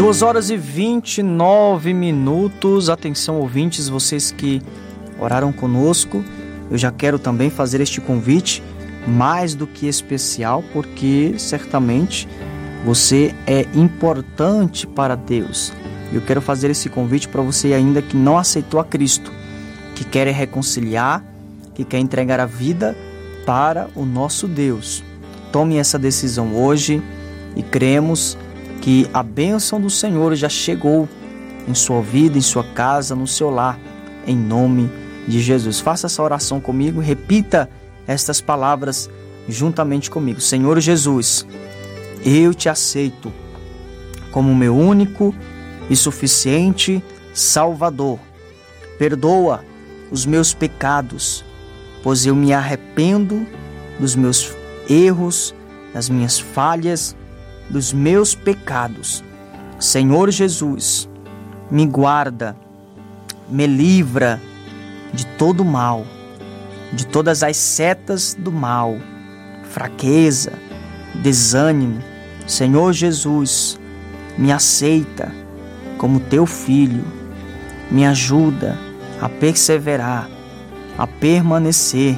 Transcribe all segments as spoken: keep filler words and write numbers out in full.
duas horas e vinte e nove minutos. Atenção, ouvintes, vocês que oraram conosco. Eu já quero também fazer este convite mais do que especial, porque certamente você é importante para Deus. Eu quero fazer esse convite para você ainda que não aceitou a Cristo, que quer reconciliar, que quer entregar a vida para o nosso Deus. Tome essa decisão hoje e cremos que a bênção do Senhor já chegou em sua vida, em sua casa, no seu lar, em nome de Jesus. Faça essa oração comigo, repita estas palavras juntamente comigo. Senhor Jesus, eu te aceito como meu único e suficiente Salvador. Perdoa os meus pecados, pois eu me arrependo dos meus erros, das minhas falhas, dos meus pecados. Senhor Jesus, me guarda, me livra de todo mal, de todas as setas do mal, fraqueza, desânimo. Senhor Jesus, me aceita como teu filho, me ajuda a perseverar, a permanecer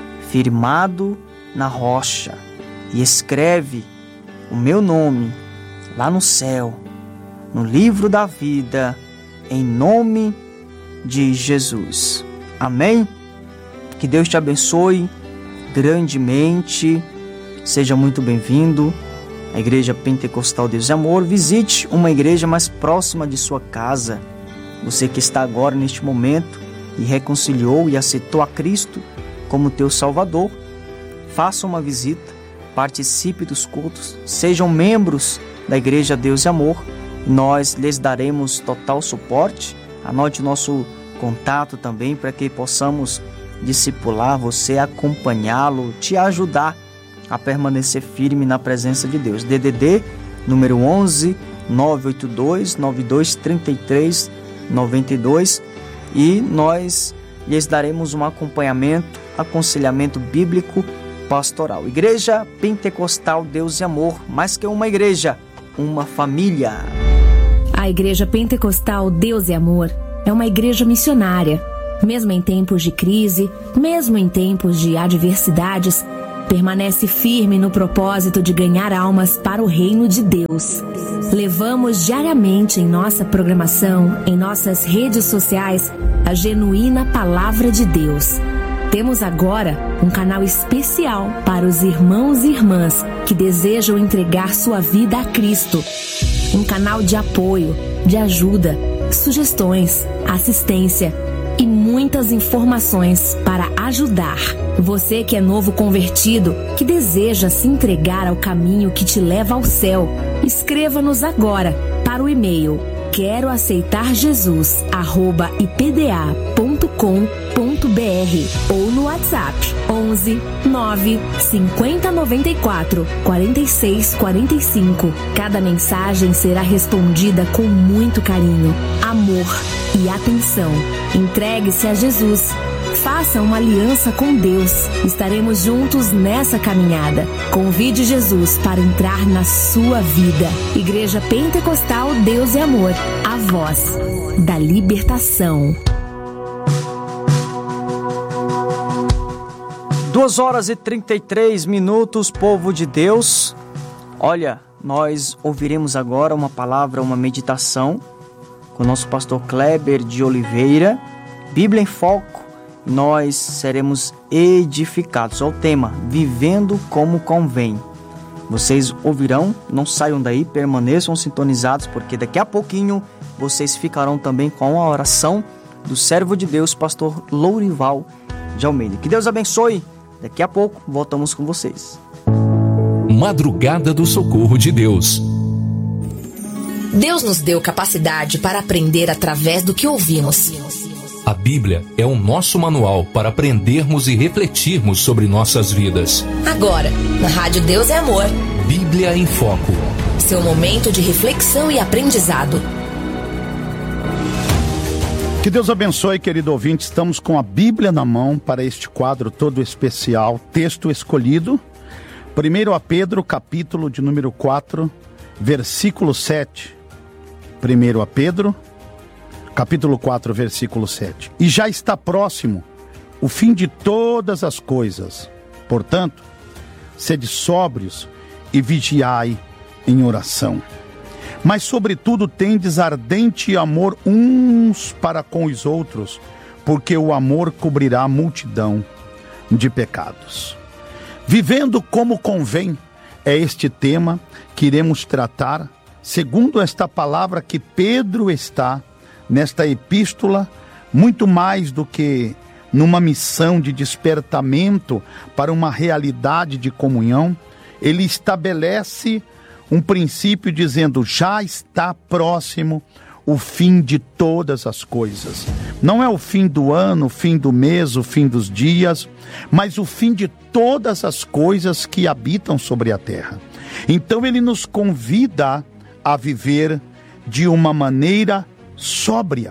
firmado na rocha e escreve o meu nome lá no céu, no livro da vida, em nome de Jesus. Amém? Que Deus te abençoe grandemente. Seja muito bem-vindo à Igreja Pentecostal Deus e Amor. Visite uma igreja mais próxima de sua casa. Você que está agora neste momento e reconciliou e aceitou a Cristo como teu Salvador, faça uma visita. Participe dos cultos, sejam membros da Igreja Deus e Amor. Nós lhes daremos total suporte. Anote o nosso contato também para que possamos discipular você, acompanhá-lo, te ajudar a permanecer firme na presença de Deus. D D D número onze, nove oito dois, nove dois três três, nove dois, e nós lhes daremos um acompanhamento, aconselhamento bíblico pastoral. Igreja Pentecostal Deus e Amor, mais que uma igreja, uma família. A Igreja Pentecostal Deus e Amor é uma igreja missionária. Mesmo em tempos de crise, mesmo em tempos de adversidades, permanece firme no propósito de ganhar almas para o reino de Deus. Levamos diariamente em nossa programação, em nossas redes sociais, a genuína palavra de Deus. Temos agora um canal especial para os irmãos e irmãs que desejam entregar sua vida a Cristo. Um canal de apoio, de ajuda, sugestões, assistência e muitas informações para ajudar. Você que é novo convertido, que deseja se entregar ao caminho que te leva ao céu, escreva-nos agora para o e-mail quero aceitar Jesus arroba i p d a ponto com ponto b r ou no WhatsApp onze, nove, cinquenta, noventa e quatro, quarenta e seis, quarenta e cinco. Cada mensagem será respondida com muito carinho, amor e atenção. Entregue-se a Jesus. Faça uma aliança com Deus. Estaremos juntos nessa caminhada. Convide Jesus para entrar na sua vida. Igreja Pentecostal Deus e Amor, a voz da libertação. duas horas e trinta e três minutos, povo de Deus. Olha, nós ouviremos agora uma palavra, uma meditação com o nosso pastor Kleber de Oliveira. Bíblia em Foco. Nós seremos edificados. Ao tema, vivendo como convém. Vocês ouvirão, não saiam daí, permaneçam sintonizados, porque daqui a pouquinho vocês ficarão também com a oração do servo de Deus, pastor Lourival de Almeida. Que Deus abençoe. Daqui a pouco voltamos com vocês. Madrugada do Socorro de Deus. Deus nos deu capacidade para aprender através do que ouvimos. A Bíblia é o nosso manual para aprendermos e refletirmos sobre nossas vidas. Agora, na Rádio Deus é Amor. Bíblia em Foco. Seu momento de reflexão e aprendizado. Que Deus abençoe, querido ouvinte. Estamos com a Bíblia na mão para este quadro todo especial. Texto escolhido. primeiro a Pedro, capítulo de número quatro, versículo sete. primeiro Pedro, capítulo quatro, versículo sete. E já está próximo o fim de todas as coisas. Portanto, sede sóbrios e vigiai em oração. Mas, sobretudo, tendes ardente amor uns para com os outros, porque o amor cobrirá a multidão de pecados. Vivendo como convém, é este tema que iremos tratar, segundo esta palavra que Pedro está, nesta epístola, muito mais do que numa missão de despertamento para uma realidade de comunhão, ele estabelece um princípio dizendo: já está próximo o fim de todas as coisas. Não é o fim do ano, o fim do mês, o fim dos dias, mas o fim de todas as coisas que habitam sobre a terra. Então ele nos convida a viver de uma maneira sóbria.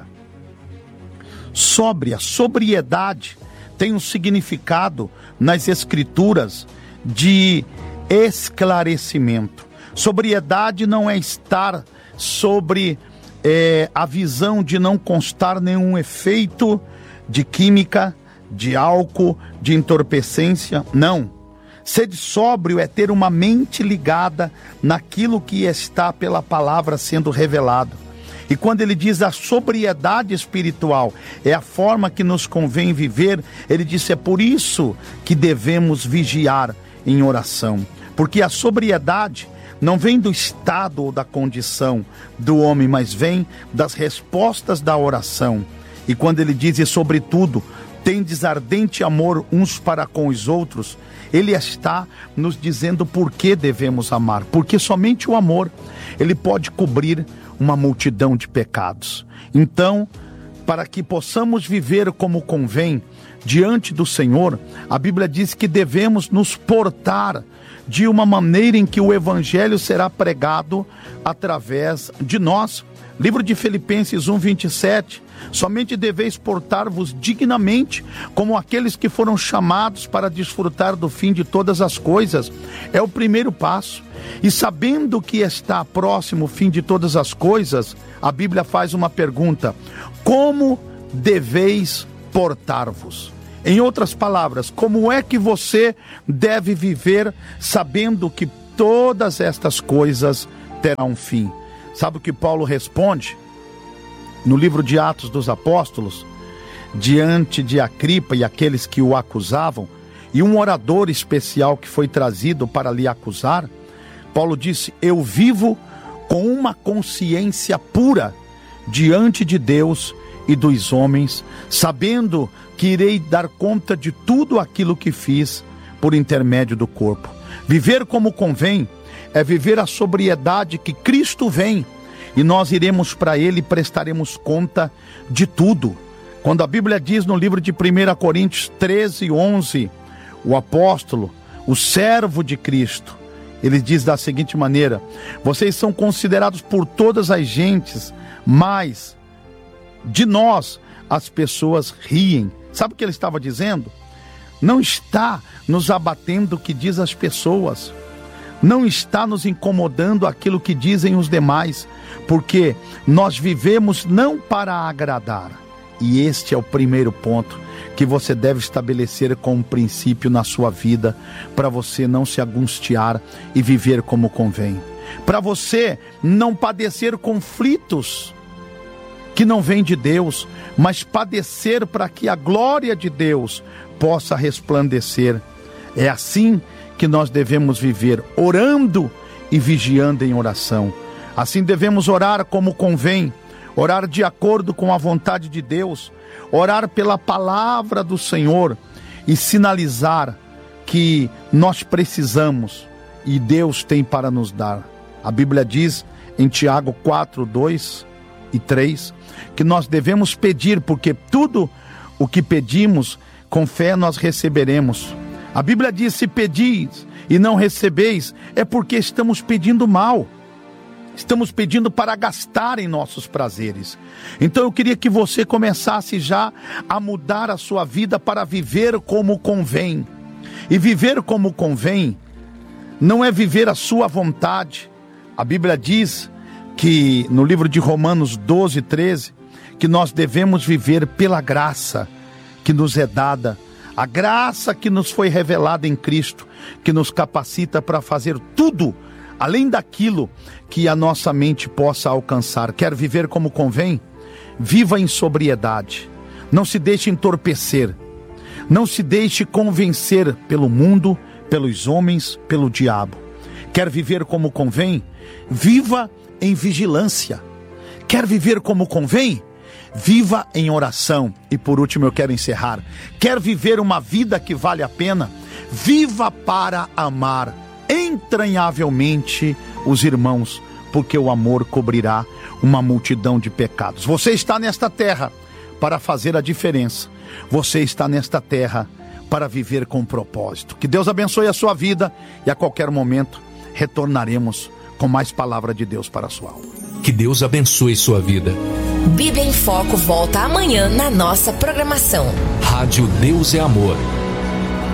Sóbria, sobriedade tem um significado nas Escrituras de esclarecimento. Sobriedade não é estar sobre é, a visão de não constar nenhum efeito de química, de álcool, de entorpecência. Não. Ser sóbrio é ter uma mente ligada naquilo que está pela palavra sendo revelado. E quando ele diz a sobriedade espiritual é a forma que nos convém viver, ele diz: é por isso que devemos vigiar em oração. Porque a sobriedade não vem do estado ou da condição do homem, mas vem das respostas da oração. E quando ele diz: e sobretudo, tendes ardente amor uns para com os outros, ele está nos dizendo por que devemos amar. Porque somente o amor, ele pode cobrir uma multidão de pecados. Então, para que possamos viver como convém diante do Senhor, a Bíblia diz que devemos nos portar de uma maneira em que o Evangelho será pregado através de nós. Livro de Filipenses um, vinte e sete, somente deveis portar-vos dignamente como aqueles que foram chamados para desfrutar do fim de todas as coisas. É o primeiro passo. E sabendo que está próximo o fim de todas as coisas, a Bíblia faz uma pergunta: como deveis portar-vos? Em outras palavras, como é que você deve viver sabendo que todas estas coisas terão um fim? Sabe o que Paulo responde? No livro de Atos dos Apóstolos, diante de Agripa e aqueles que o acusavam, e um orador especial que foi trazido para lhe acusar, Paulo disse: eu vivo com uma consciência pura diante de Deus e dos homens, sabendo que irei dar conta de tudo aquilo que fiz por intermédio do corpo. Viver como convém é viver a sobriedade que Cristo vem, e nós iremos para Ele e prestaremos conta de tudo. Quando a Bíblia diz no livro de primeira Coríntios treze, onze, o apóstolo, o servo de Cristo, ele diz da seguinte maneira: vocês são considerados por todas as gentes, mas de nós as pessoas riem. Sabe o que ele estava dizendo? Não está nos abatendo o que diz as pessoas, não está nos incomodando aquilo que dizem os demais, porque nós vivemos não para agradar. E este é o primeiro ponto que você deve estabelecer como princípio na sua vida, para você não se angustiar e viver como convém, para você não padecer conflitos que não vêm de Deus, mas padecer para que a glória de Deus possa resplandecer. É assim que nós devemos viver, orando e vigiando em oração. Assim devemos orar como convém, orar de acordo com a vontade de Deus, orar pela palavra do Senhor e sinalizar que nós precisamos e Deus tem para nos dar. A Bíblia diz em Tiago quatro, dois e três, que nós devemos pedir, porque tudo o que pedimos, com fé nós receberemos. A Bíblia diz: se pedis e não recebeis, é porque estamos pedindo mal. Estamos pedindo para gastar em nossos prazeres. Então eu queria que você começasse já a mudar a sua vida para viver como convém. E viver como convém não é viver a sua vontade. A Bíblia diz que no livro de Romanos doze, treze, que nós devemos viver pela graça que nos é dada, a graça que nos foi revelada em Cristo, que nos capacita para fazer tudo, além daquilo que a nossa mente possa alcançar. Quer viver como convém? Viva em sobriedade. Não se deixe entorpecer. Não se deixe convencer pelo mundo, pelos homens, pelo diabo. Quer viver como convém? Viva em vigilância. Quer viver como convém? Viva em oração. E por último eu quero encerrar. Quer viver uma vida que vale a pena? Viva para amar entranhavelmente os irmãos, porque o amor cobrirá uma multidão de pecados. Você está nesta terra para fazer a diferença. Você está nesta terra para viver com propósito. Que Deus abençoe a sua vida e a qualquer momento retornaremos com mais palavra de Deus para a sua alma. Que Deus abençoe sua vida. Bíblia em Foco volta amanhã na nossa programação. Rádio Deus é Amor.